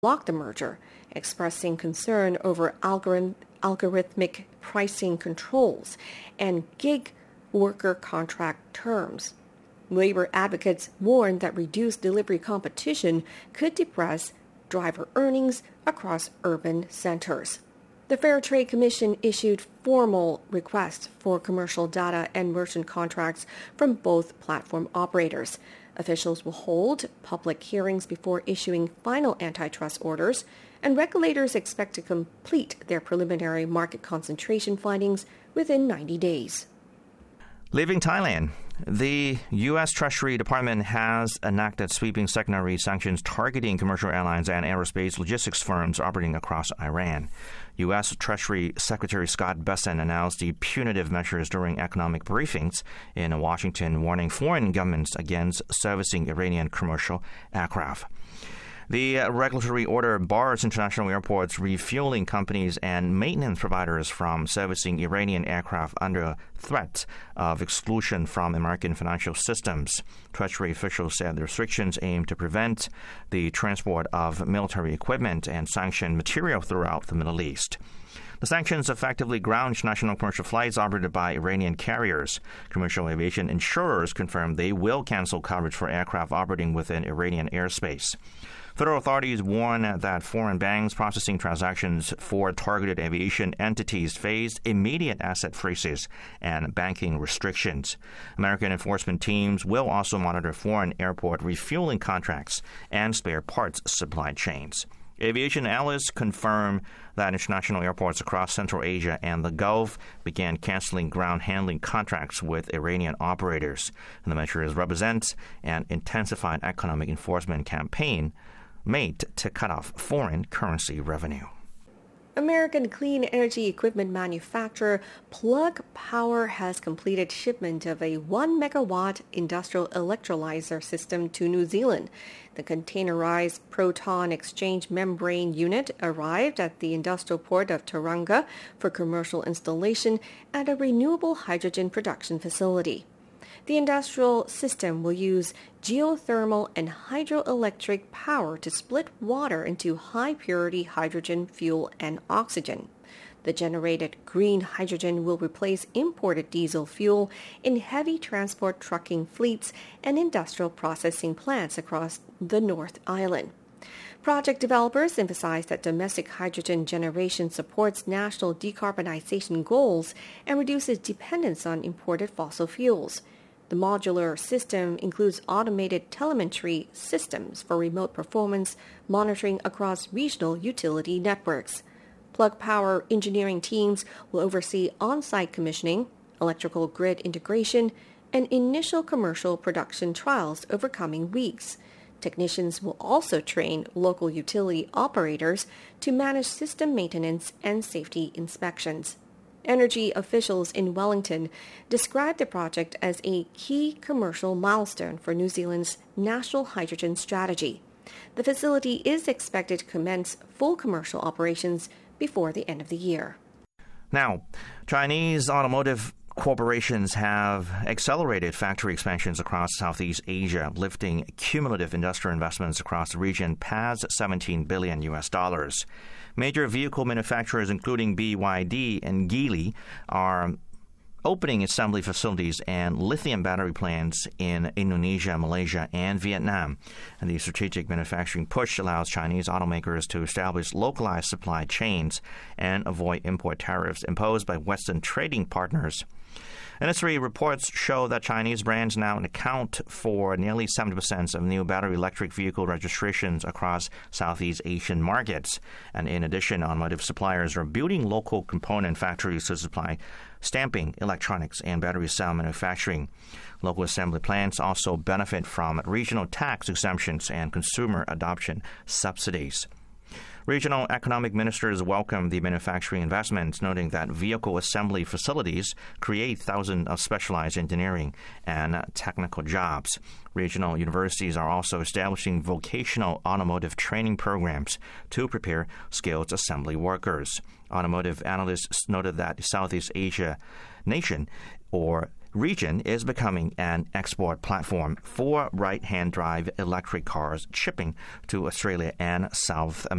blocked the merger, expressing concern over algorithmic pricing controls and gig worker contract terms. Labor advocates warn that reduced delivery competition could depress driver earnings across urban centers. The Fair Trade Commission issued formal requests for commercial data and merchant contracts from both platform operators. Officials will hold public hearings before issuing final antitrust orders, and regulators expect to complete their preliminary market concentration findings within 90 days. Leaving Thailand, the U.S. Treasury Department has enacted sweeping secondary sanctions targeting commercial airlines and aerospace logistics firms operating across Iran. U.S. Treasury Secretary Scott Bessent announced the punitive measures during economic briefings in Washington, warning foreign governments against servicing Iranian commercial aircraft. The regulatory order bars international airports, refueling companies, and maintenance providers from servicing Iranian aircraft under threat of exclusion from American financial systems. Treasury officials said the restrictions aim to prevent the transport of military equipment and sanctioned material throughout the Middle East. The sanctions effectively ground international commercial flights operated by Iranian carriers. Commercial aviation insurers confirmed they will cancel coverage for aircraft operating within Iranian airspace. Federal authorities warn that foreign banks processing transactions for targeted aviation entities face immediate asset freezes and banking restrictions. American enforcement teams will also monitor foreign airport refueling contracts and spare parts supply chains. Aviation analysts confirm that international airports across Central Asia and the Gulf began canceling ground handling contracts with Iranian operators. And the measures represent an intensified economic enforcement campaign made to cut off foreign currency revenue. American clean energy equipment manufacturer Plug Power has completed shipment of a 1 megawatt industrial electrolyzer system to New Zealand. The containerized proton exchange membrane unit arrived at the industrial port of Tauranga for commercial installation at a renewable hydrogen production facility. The industrial system will use geothermal and hydroelectric power to split water into high-purity hydrogen, fuel, and oxygen. The generated green hydrogen will replace imported diesel fuel in heavy transport trucking fleets and industrial processing plants across the North Island. Project developers emphasize that domestic hydrogen generation supports national decarbonization goals and reduces dependence on imported fossil fuels. The modular system includes automated telemetry systems for remote performance monitoring across regional utility networks. Plug Power engineering teams will oversee on-site commissioning, electrical grid integration, and initial commercial production trials over coming weeks. Technicians will also train local utility operators to manage system maintenance and safety inspections. Energy officials in Wellington described the project as a key commercial milestone for New Zealand's national hydrogen strategy. The facility is expected to commence full commercial operations before the end of the year. Now, Chinese automotive corporations have accelerated factory expansions across Southeast Asia, lifting cumulative industrial investments across the region past $17 billion. Major vehicle manufacturers, including BYD and Geely, are opening assembly facilities and lithium battery plants in Indonesia, Malaysia, and Vietnam. And the strategic manufacturing push allows Chinese automakers to establish localized supply chains and avoid import tariffs imposed by Western trading partners. Industry reports show that Chinese brands now account for nearly 70% of new battery electric vehicle registrations across Southeast Asian markets. And in addition, automotive suppliers are building local component factories to supply stamping, electronics, and battery cell manufacturing. Local assembly plants also benefit from regional tax exemptions and consumer adoption subsidies. Regional economic ministers welcome the manufacturing investments, noting that vehicle assembly facilities create thousands of specialized engineering and technical jobs. Regional universities are also establishing vocational automotive training programs to prepare skilled assembly workers. Automotive analysts noted that Southeast Asia nation or region is becoming an export platform for right-hand drive electric cars shipping to Australia and South America.